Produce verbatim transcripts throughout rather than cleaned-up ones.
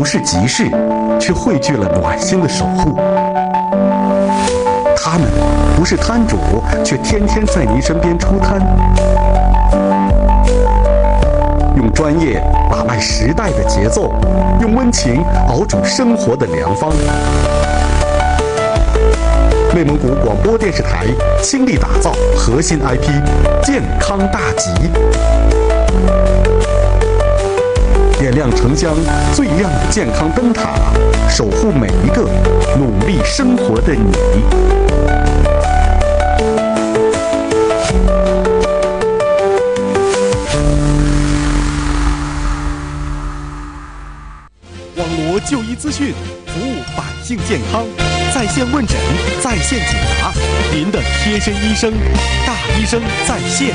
是急事，却汇聚了暖心的守护。他们不是摊主，却天天在您身边出摊，用专业把脉时代的节奏，用温情熬煮生活的良方。内蒙古广播电视台倾力打造核心 I P 健康大集，点亮城乡最亮的健康灯塔，守护每一个努力生活的你。网罗就医资讯，服务百姓健康，在线问诊，在线解答，您的贴身医生，大医生在线。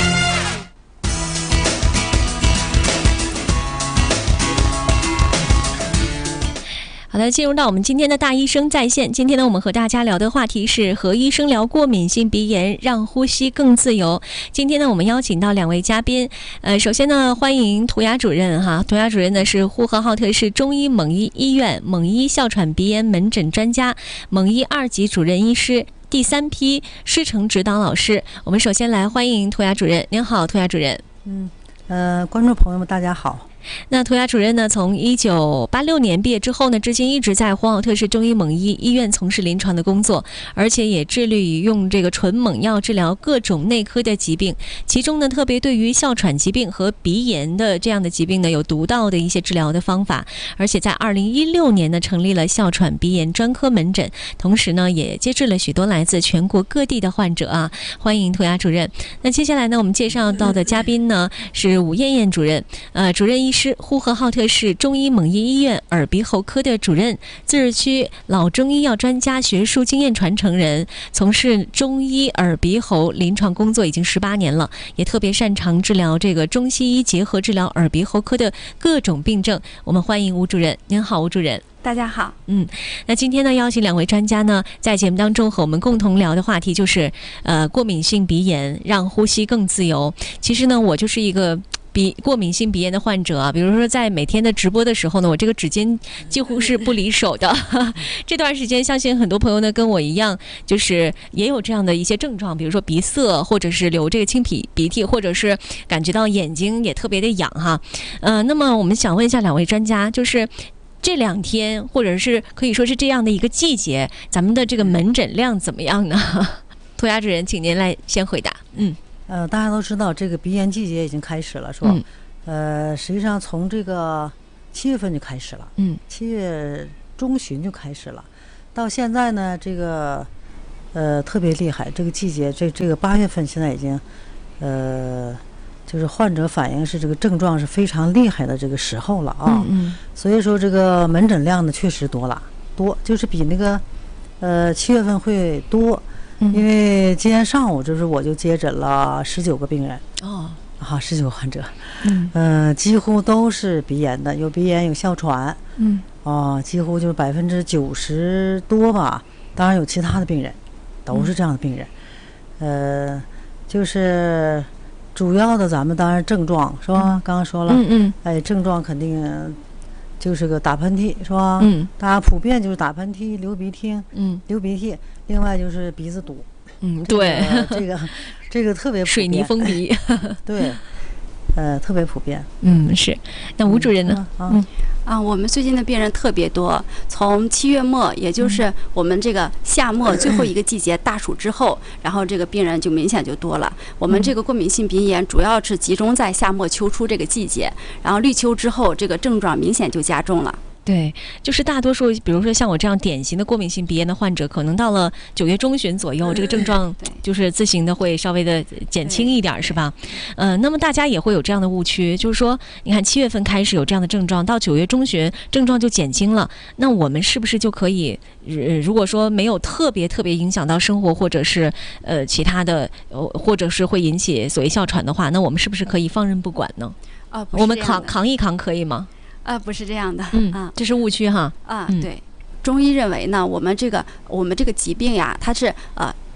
好的，进入到我们今天的大医生在线。今天呢，我们和大家聊的话题是和医生聊过敏性鼻炎，让呼吸更自由。今天呢，我们邀请到两位嘉宾。呃，首先呢，欢迎涂鸦主任哈。涂鸦主任呢是呼和浩特市中医蒙医医院蒙医哮喘鼻炎门诊专家，蒙医二级主任医师，第三批师承指导老师。我们首先来欢迎涂鸦主任。您好，涂鸦主任。 嗯，呃，观众朋友们，大家好。 那涂鸦主任呢，从一九八六年毕业之后呢，至今一直在呼和浩特市中医蒙医医院从事临床的工作，而且也致力于用这个纯蒙药治疗各种内科的疾病，其中呢，特别对于哮喘疾病和鼻炎的这样的疾病呢，有独到的一些治疗的方法，而且在二零一六年呢，成立了哮喘鼻炎专科门诊，同时呢，也接治了许多来自全国各地的患者啊。欢迎涂鸦主任。那接下来呢，我们介绍到的嘉宾呢是武艳艳主任，呃，主任医师。是呼和浩特市中医蒙医医院耳鼻喉科的主任，自治区老中医药专家学术经验传承人，从事中医耳鼻喉临床工作已经十八年了，也特别擅长治疗这个中西医结合治疗耳鼻喉科的各种病症。我们欢迎吴主任。您好，吴主任。 大家好。 嗯，那今天呢，邀请两位专家呢，在节目当中和我们共同聊的话题就是，呃，过敏性鼻炎，让呼吸更自由。其实呢，我就是一个鼻过敏性鼻炎的患者啊，比如说在每天的直播的时候呢，我这个指尖几乎是不离手的。这段时间，相信很多朋友呢跟我一样，就是也有这样的一些症状，比如说鼻塞，或者是流这个清鼻鼻涕，或者是感觉到眼睛也特别的痒哈。呃，那么我们想问一下两位专家，就是这两天或者是可以说是这样的一个季节，咱们的这个门诊量怎么样呢？涂鸦主任，请您来先回答。嗯。 呃，大家都知道这个鼻炎季节已经开始了，是吧？嗯、呃，实际上从这个七月份就开始了，嗯，七月中旬就开始了，到现在呢，这个呃特别厉害，这个季节，这这个八月份现在已经，呃，就是患者反映是这个症状是非常厉害的这个时候了啊，嗯嗯，所以说这个门诊量呢确实多了，多就是比那个呃七月份会多。因为今天上午就是我就接诊了十九个病人哦，啊，十九个患者，嗯，呃，几乎都是鼻炎的，有鼻炎有哮喘，嗯，啊，几乎就是百分之九十多吧。当然有其他的病人，都是这样的病人，嗯、呃，就是主要的咱们当然症状是吧？嗯、刚刚说了，嗯嗯，哎，症状肯定就是个打喷嚏是吧？嗯，大家普遍就是打喷嚏、流鼻涕，嗯，流鼻涕。另外就是鼻子堵， 嗯，对， 这个这个特别普遍， 水泥封鼻， 对，呃，特别普遍。 嗯，是。那吴主任呢？ 嗯，嗯啊，我们最近的病人特别多，从七月末，也就是我们这个夏末最后一个季节大暑之后，然后这个病人就明显就多了。我们这个过敏性鼻炎主要是集中在夏末秋初这个季节，然后立秋之后，这个症状明显就加重了。 对，就是大多数，比如说像我这样典型的过敏性鼻炎的患者，可能到了九月中旬左右，这个症状就是自行的会稍微的减轻一点，是吧？呃，那么大家也会有这样的误区，就是说，你看七月份开始有这样的症状，到九月中旬症状就减轻了，那我们是不是就可以，呃、如果说没有特别特别影响到生活，或者是呃其他的，呃，或者是会引起所谓哮喘的话，那我们是不是可以放任不管呢？ 啊， 我们扛扛一扛可以吗？ 啊，不是这样的， 嗯啊，这是误区哈。 啊，对，中医认为呢，我们这个我们这个疾病呀，它是呃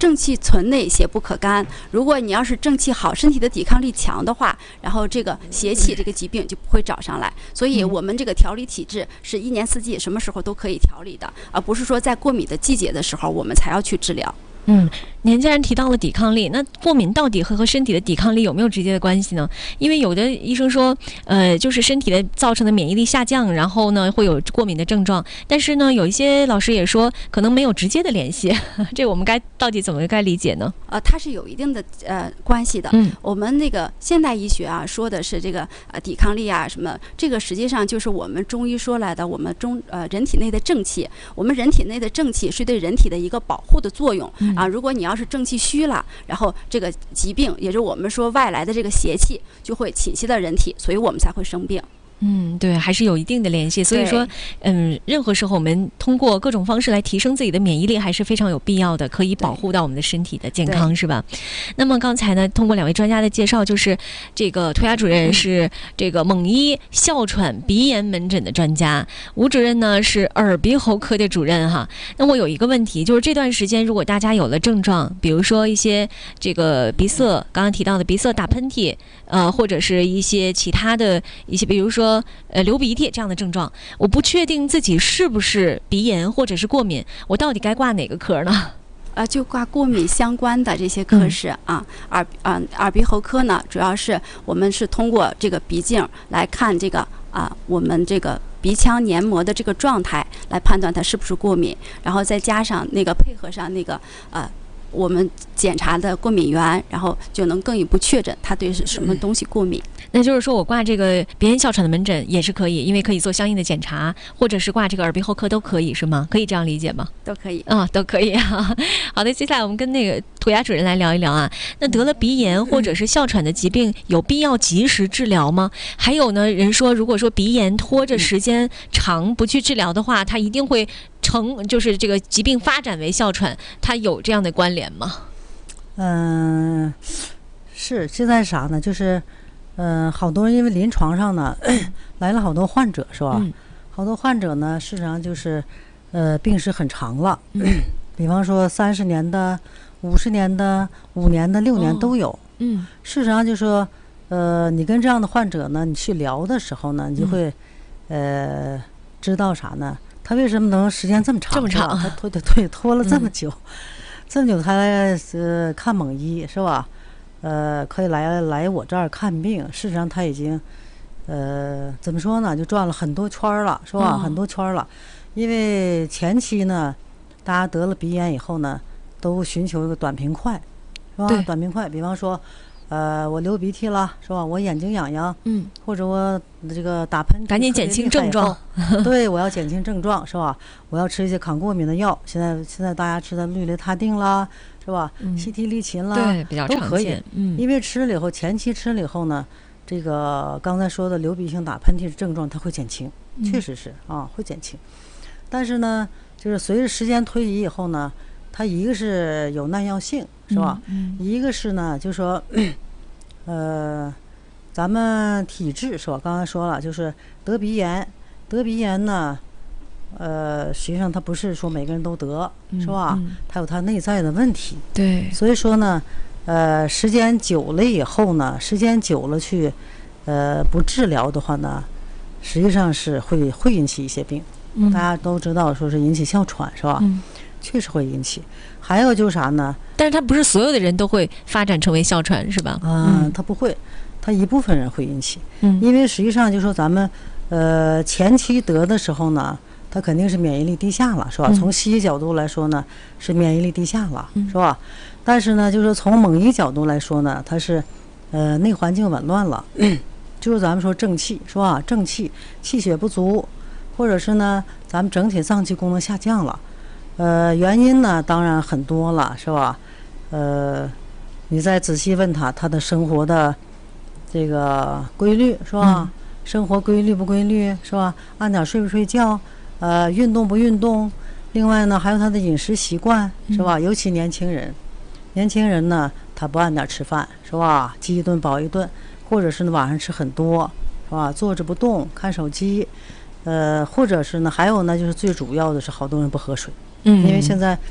正气存内，邪不可干。如果你要是正气好，身体的抵抗力强的话，然后这个邪气这个疾病就不会找上来。所以我们这个调理体质是一年四季什么时候都可以调理的，而不是说在过敏的季节的时候我们才要去治疗。 嗯，您既然提到了抵抗力，那过敏到底和和身体的抵抗力有没有直接的关系呢？因为有的医生说，呃，就是身体的造成的免疫力下降，然后呢会有过敏的症状。但是呢，有一些老师也说，可能没有直接的联系。这我们该到底怎么该理解呢？ 呃，它是有一定的呃关系的。嗯，我们那个现代医学啊，说的是这个呃抵抗力啊什么，这个实际上就是我们中医说来的，我们中呃人体内的正气，我们人体内的正气是对人体的一个保护的作用。嗯啊，如果你要是正气虚了，然后这个疾病，也就是我们说外来的这个邪气，就会侵袭到人体，所以我们才会生病。 嗯，对，还是有一定的联系。所以说，嗯，任何时候我们通过各种方式来提升自己的免疫力，还是非常有必要的，可以保护到我们的身体的健康，是吧？那么刚才呢，通过两位专家的介绍，就是这个涂鸦主任是这个蒙医哮喘鼻炎门诊的专家，吴主任呢是耳鼻喉科的主任哈。那我有一个问题，就是这段时间如果大家有了症状，比如说一些这个鼻塞，刚刚提到的鼻塞、打喷嚏，呃，或者是一些其他的一些，比如说。呃，流鼻涕这样的症状，我不确定自己是不是鼻炎或者是过敏，我到底该挂哪个科呢？ 呃，就挂过敏相关的这些科室啊，耳啊耳鼻喉科呢，主要是我们是通过这个鼻镜来看这个啊，我们这个鼻腔黏膜的这个状态，来判断它是不是过敏，然后再加上那个配合上那个呃。我们检查的过敏源，然后就能更一步确诊它对是什么东西过敏。 那就是说我挂这个鼻炎哮喘的门诊也是可以，因为可以做相应的检查，或者是挂这个耳鼻喉科都可以，是吗？可以这样理解吗？ 都可以啊、哦，都可以啊。好的，接下来我们跟那个涂鸦主任来聊一聊啊。那得了鼻炎或者是哮喘的疾病，有必要及时治疗吗？还有呢，人说如果说鼻炎拖着时间长不去治疗的话，它一定会成就是这个疾病发展为哮喘，它有这样的关联吗？ 嗯、呃，是现在啥呢？就是，嗯、呃，好多人因为临床上呢来了好多患者，是吧？嗯、好多患者呢，事实上就是，呃，病史很长了，嗯、比方说三十年的、五十年的、五年的、六年都有。哦、嗯，事实上就说，呃，你跟这样的患者呢，你去聊的时候呢，你就会，嗯、呃，知道啥呢？他为什么能时间这么长？ 这么长， 他拖对对拖了这么久。嗯这么久他呃看蒙医是吧？呃，可以来来我这儿看病。事实上他已经呃怎么说呢？就转了很多圈了，是吧？哦、很多圈了。因为前期呢，大家得了鼻炎以后呢，都寻求一个短平快，是吧？短平快，比方说，呃，我流鼻涕了，是吧？我眼睛痒痒，嗯，或者我这个打喷嚏， 赶紧减轻症状。 对，我要减轻症状，是吧？我要吃一些抗过敏的药。现在现在大家吃的氯雷他定啦，是吧？嗯、西替利嗪啦， 对，比较常见， 都可以。嗯，因为吃了以后，前期吃了以后呢，这个刚才说的流鼻性打喷嚏的症状它会减轻，嗯、确实是啊，会减轻。但是呢，就是随着时间推移以后呢，它一个是有耐药性，是吧？嗯嗯、一个是呢，就说，呃，咱们体质是吧？刚才说了，就是得鼻炎，得鼻炎呢，呃，实际上它不是说每个人都得，嗯、是吧？嗯、它有它内在的问题。 对。 所以说呢，呃，时间久了以后呢，时间久了去，呃，不治疗的话呢，实际上是会会引起一些病。嗯、大家都知道，说是引起哮喘，是吧？嗯、确实会引起。还有就是啥呢？ 但是它不是所有的人都会发展成为哮喘，是吧？ 呃、嗯，它不会，它一部分人会引起。嗯，因为实际上就说咱们呃前期得的时候呢，它肯定是免疫力低下了，是吧？嗯、从西医角度来说呢，是免疫力低下了，嗯、是吧？但是呢，就是从蒙医角度来说呢，它是呃内环境紊乱了，嗯、就是咱们说正气，是吧？正气，气血不足。或者是呢，咱们整体脏器功能下降了，呃，原因呢当然很多了，是吧？呃，你再仔细问他，他的生活的这个规律是吧？嗯、生活规律不规律是吧？按点睡不睡觉？呃，运动不运动？另外呢，还有他的饮食习惯是吧？嗯、尤其年轻人，年轻人呢，他不按点吃饭是吧？饥一顿饱一顿，或者是呢晚上吃很多是吧？坐着不动，看手机。呃，或者是呢，还有呢，就是最主要的是，好多人不喝水，嗯，因为现在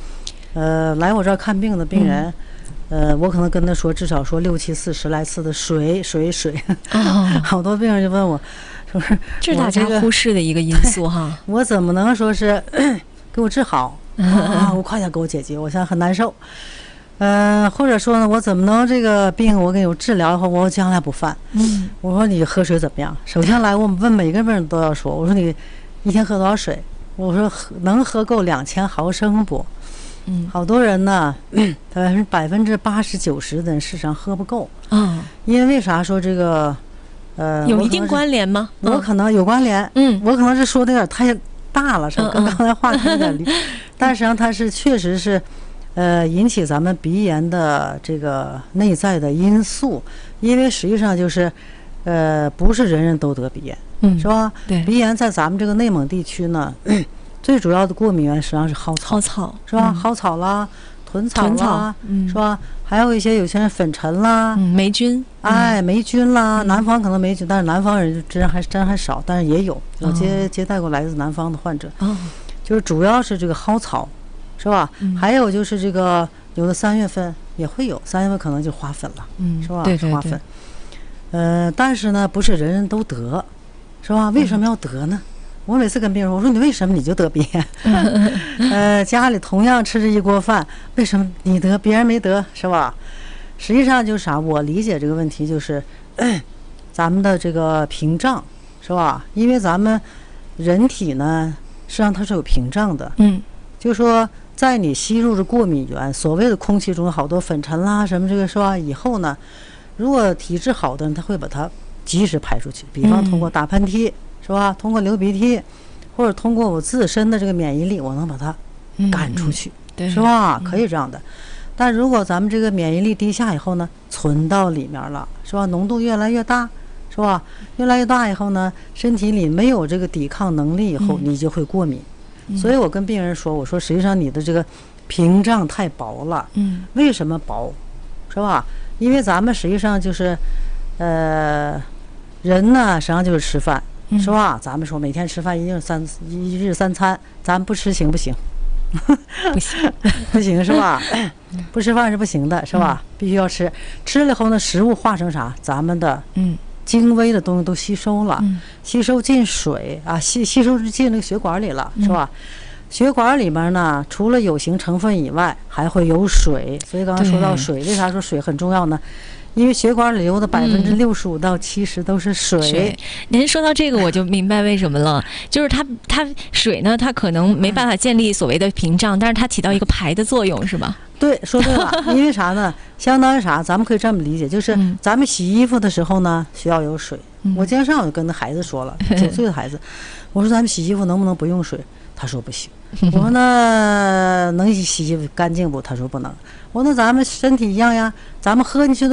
呃，来我这儿看病的病人。嗯呃，我可能跟他说，至少说六七次、十来次的水水水，哦、好多病人就问我，说是这是大家忽视的一个因素哈。 我怎么能说是给我治好啊？我快点给我解决，我现在很难受。呃，或者说呢，我怎么能这个病我给我治疗以后，我将来不犯？嗯，我说你喝水怎么样？首先来，我们问每个病人都要说，我说你一天喝多少水？我说能喝够两千毫升不？嗯，好多人呢，他是百分之八十九十的人事实上喝不够。嗯，因为为啥说这个？呃， 有一定关联吗？ 我可能有关联。嗯，我可能是说的有点太大了，是吧？跟刚才话题有点离。但实际上它是确实是，呃，引起咱们鼻炎的这个内在的因素，因为实际上就是，呃，不是人人都得鼻炎，嗯，是吧？对，鼻炎在咱们这个内蒙地区呢。最主要的过敏源实际上是蒿草， 蒿草是吧？蒿、嗯、草啦，豚草啦，嗯、是吧？还有一些有些人粉尘啦， 嗯、霉菌， 哎，霉菌啦。嗯、南方可能霉菌，但是南方人真还真还少，但是也有，我接、哦、接待过来自南方的患者，哦、就是主要是这个蒿草，是吧？嗯、还有就是这个有的三月份也会有，三月份可能就花粉了，嗯，是吧？ 对对对， 花粉。呃，但是呢，不是人人都得，是吧？为什么要得呢？嗯，我每次跟病人说，我说你为什么你就得鼻炎？呃，家里同样吃这一锅饭，为什么你得别人没得，是吧？实际上就是啥？我理解这个问题就是，呃、咱们的这个屏障，是吧？因为咱们人体呢，实际上它是有屏障的。嗯，就说在你吸入的过敏源，所谓的空气中有好多粉尘啦什么这个是吧？以后呢，如果体质好的人，他会把它及时排出去，比方通过打喷嚏。嗯，是吧？通过流鼻涕，或者通过我自身的这个免疫力，我能把它赶出去，嗯嗯、是吧？可以这样的。但如果咱们这个免疫力低下以后呢，存到里面了，是吧？浓度越来越大，是吧？越来越大以后呢，身体里没有这个抵抗能力以后，嗯、你就会过敏。嗯、所以我跟病人说，我说实际上你的这个屏障太薄了。嗯。为什么薄？是吧？因为咱们实际上就是，呃，人呢，实际上就是吃饭。是吧？咱们说每天吃饭一日三一日三餐，咱不吃行不行？ 不行， 不行是吧？不吃饭是不行的，是吧？必须要吃。吃了以后呢，食物化成啥？咱们的嗯精微的东西都吸收了，嗯、吸收进水啊，吸吸收进那个血管里了，是吧？嗯、血管里面呢，除了有形成分以外，还会有水。所以刚刚说到水，为啥说水很重要呢？因为血管里流的百分之六十五到七十都是水。水， 您说到这个，我就明白为什么了。就是它，它水呢，它可能没办法建立所谓的屏障，但是它起到一个排的作用，是吧？ 对，说对了。因为啥呢？相当于啥？咱们可以这么理解，就是咱们洗衣服的时候呢，需要有水。嗯、我今天上午就跟那孩子说了，九岁的孩子，我说咱们洗衣服能不能不用水？他说不行。我说那能洗衣服干净不？他说不能。我说那咱们身体一样呀，咱们喝进去的